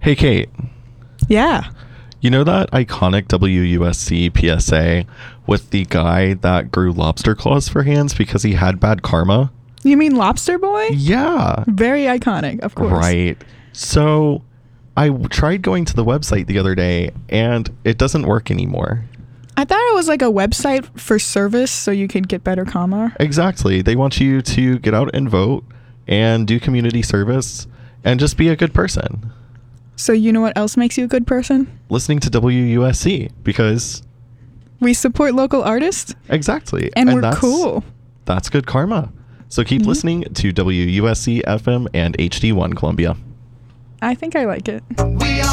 Hey, Kate, Yeah. you know that iconic WUSC PSA with the guy that grew lobster claws for hands because he had bad karma? You mean Lobster Boy? Yeah. Very iconic, of course. Right. So I tried going to the website the other day and it doesn't work anymore. I thought it was like a website for service so you could get better karma. Exactly. They want you to get out and vote and do community service and just be a good person. So you know what else makes you a good person? Listening to WUSC because We support local artists exactly. and we're cool. That's good karma. So keep listening to WUSC FM and HD1 Columbia. I think I like it. We are